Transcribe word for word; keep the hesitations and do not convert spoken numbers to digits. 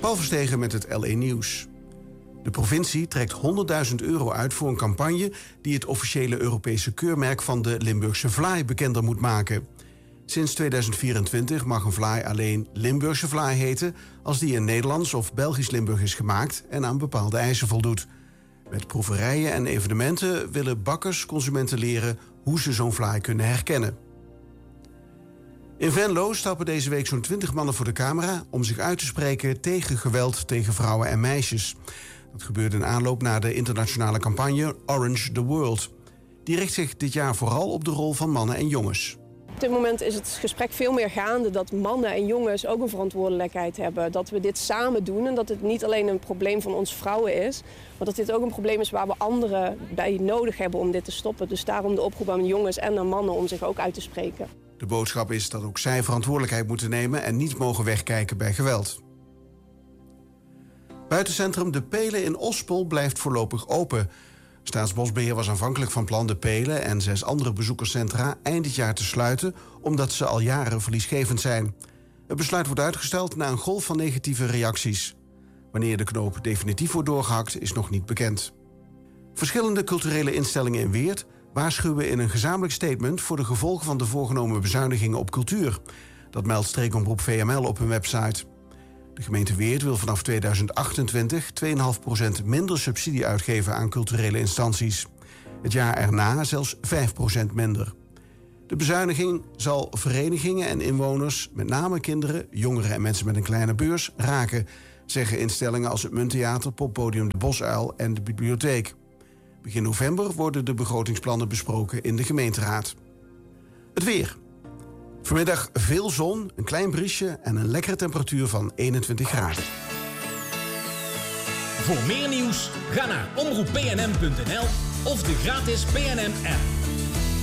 Paul Verstegen met het L E Nieuws. De provincie trekt honderdduizend euro uit voor een campagne die het officiële Europese keurmerk van de Limburgse vlaai bekender moet maken. Sinds tweeduizend vierentwintig mag een vlaai alleen Limburgse vlaai heten als die in Nederlands of Belgisch Limburg is gemaakt en aan bepaalde eisen voldoet. Met proeverijen en evenementen willen bakkers consumenten leren hoe ze zo'n vlaai kunnen herkennen. In Venlo stappen deze week zo'n twintig mannen voor de camera om zich uit te spreken tegen geweld tegen vrouwen en meisjes. Dat gebeurde in aanloop naar de internationale campagne Orange the World. Die richt zich dit jaar vooral op de rol van mannen en jongens. Op dit moment is het gesprek veel meer gaande dat mannen en jongens ook een verantwoordelijkheid hebben. Dat we dit samen doen en dat het niet alleen een probleem van ons vrouwen is, maar dat dit ook een probleem is waar we anderen bij nodig hebben om dit te stoppen. Dus daarom de oproep aan jongens en aan mannen om zich ook uit te spreken. De boodschap is dat ook zij verantwoordelijkheid moeten nemen en niet mogen wegkijken bij geweld. Buitencentrum De Pelen in Ospel blijft voorlopig open. Staatsbosbeheer was aanvankelijk van plan De Pelen en zes andere bezoekerscentra eind dit jaar te sluiten, omdat ze al jaren verliesgevend zijn. Het besluit wordt uitgesteld na een golf van negatieve reacties. Wanneer de knoop definitief wordt doorgehakt is nog niet bekend. Verschillende culturele instellingen in Weert waarschuwen in een gezamenlijk statement voor de gevolgen van de voorgenomen bezuinigingen op cultuur. Dat meldt streekomroep V M L op hun website. De gemeente Weert wil vanaf tweeduizend achtentwintig twee komma vijf procent minder subsidie uitgeven aan culturele instanties. Het jaar erna zelfs vijf procent minder. De bezuiniging zal verenigingen en inwoners, met name kinderen, jongeren en mensen met een kleine beurs, raken, zeggen instellingen als het Munttheater, Poppodium De Bosuil en de bibliotheek. Begin november worden de begrotingsplannen besproken in de gemeenteraad. Het weer. Vanmiddag veel zon, een klein briesje en een lekkere temperatuur van eenentwintig graden. Voor meer nieuws, ga naar omroep p n m punt n l of de gratis P N M app.